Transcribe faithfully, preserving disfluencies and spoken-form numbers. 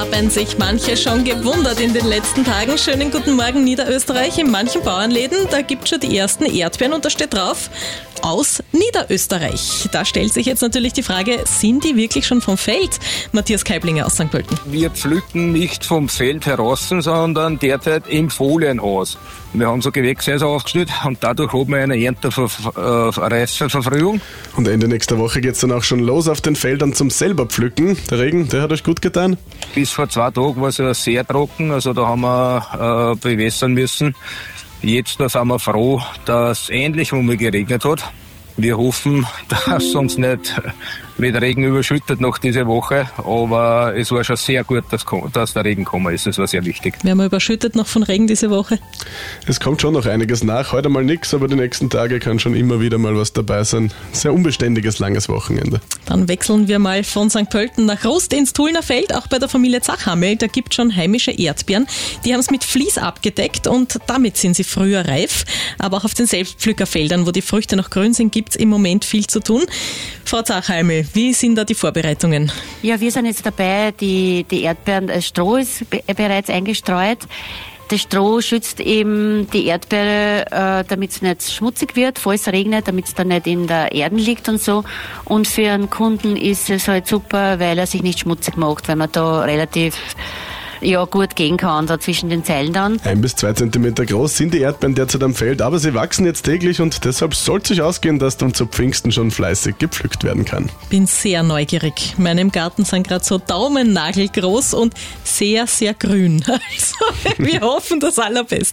haben sich manche schon gewundert in den letzten Tagen. Schönen guten Morgen Niederösterreich. In manchen Bauernläden, da gibt es schon die ersten Erdbeeren und da steht drauf, aus Niederösterreich. Da stellt sich jetzt natürlich die Frage, sind die wirklich schon vom Feld? Matthias Keiblinger aus Sankt Pölten. Wir pflücken nicht vom Feld heraus, sondern derzeit im Folienhaus. Wir haben so Gewächshäuser aufgestellt und dadurch haben wir eine Erntereifverfrühung. Und Ende nächster Woche geht es dann auch schon los auf den Feldern zum selber pflücken. Der Regen, der hat euch gut getan? Bis vor zwei Tagen war es ja sehr trocken, also da haben wir äh, bewässern müssen. Jetzt da sind wir froh, dass es endlich einmal geregnet hat. Wir hoffen, dass es uns nicht mit Regen überschüttet noch diese Woche, aber es war schon sehr gut, dass, dass der Regen gekommen ist. Das war sehr wichtig. Werden wir überschüttet noch von Regen diese Woche? Es kommt schon noch einiges nach. Heute mal nichts, aber die nächsten Tage kann schon immer wieder mal was dabei sein. Sehr unbeständiges, langes Wochenende. Dann wechseln wir mal von Sankt Pölten nach Rust ins Tullner Feld, auch bei der Familie Zachhammel. Da gibt es schon heimische Erdbeeren. Die haben es mit Vlies abgedeckt und damit sind sie früher reif. Aber auch auf den Selbstpflückerfeldern, wo die Früchte noch grün sind, gibt es im Moment viel zu tun. Frau Zachhammel, wie sind da die Vorbereitungen? Ja, wir sind jetzt dabei, die, die Erdbeeren, das Stroh ist be- bereits eingestreut. Das Stroh schützt eben die Erdbeere, äh, damit es nicht schmutzig wird, falls es regnet, damit es dann nicht in der Erde liegt und so. Und für einen Kunden ist es halt super, weil er sich nicht schmutzig macht, weil man da relativ ja, gut gehen kann, da zwischen den Zeilen dann. Ein bis zwei Zentimeter groß sind die Erdbeeren derzeit am Feld, aber sie wachsen jetzt täglich und deshalb soll es sich ausgehen, dass dann zu Pfingsten schon fleißig gepflückt werden kann. Bin sehr neugierig. Meinem Garten sind gerade so Daumennagelgroß und sehr, sehr grün. Also wir hoffen das Allerbeste.